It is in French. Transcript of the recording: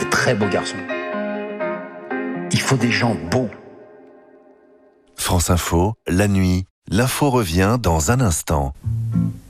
de très beaux garçons. Il faut des gens beaux. France Info, la nuit, l'info revient dans un instant.